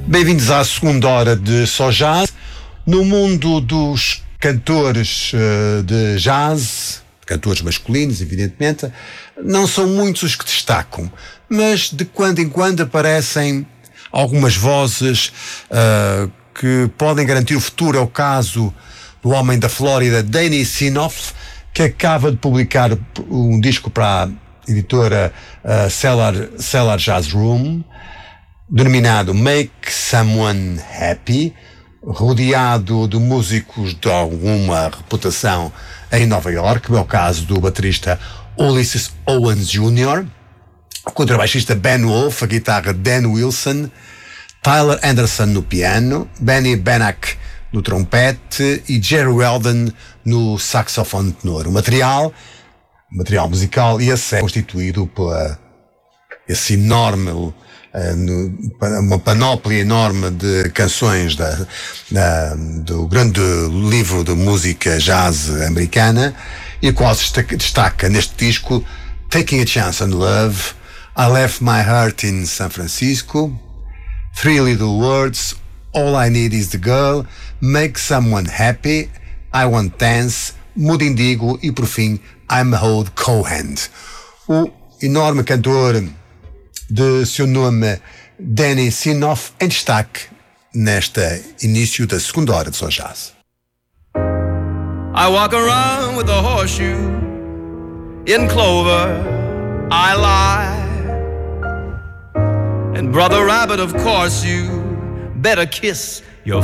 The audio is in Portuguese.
Bem-vindos à segunda hora de Só Jazz. No mundo dos cantores de jazz, cantores masculinos, evidentemente, não são muitos os que destacam, mas de quando em quando aparecem algumas vozes que podem garantir o futuro. É o caso do homem da Flórida, Danny Sinoff, que acaba de publicar um disco para a editora Cellar Jazz Room, denominado Make Someone Happy, rodeado de músicos de alguma reputação em Nova York, é o caso do baterista Ulysses Owens Jr., o contrabaixista Ben Wolf, a guitarra Dan Wilson, Tyler Anderson no piano, Benny Benack no trompete e Jerry Weldon no saxofone tenor. O material musical ia ser constituído por esse enorme, uma panóplia enorme de canções do grande livro de música jazz americana, e o qual se destaca neste disco Taking a Chance on Love, I Left My Heart in San Francisco, Three Little Words, All I Need Is the Girl, Make Someone Happy, I Want Dance, Mood Indigo e, por fim, I'm Old Cohen. O enorme cantor de seu nome Danny Sinoff em destaque neste início da segunda hora de Só Jazz. I walk around with a horseshoe, in clover I lie, and Brother Rabbit, of course you better kiss